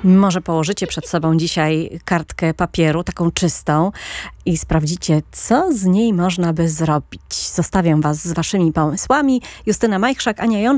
Może położycie przed sobą dzisiaj kartkę papieru, taką czystą i sprawdzicie, co z niej można by zrobić. Zostawiam was z waszymi pomysłami. Justyna Majchrzak, Ania Jączek.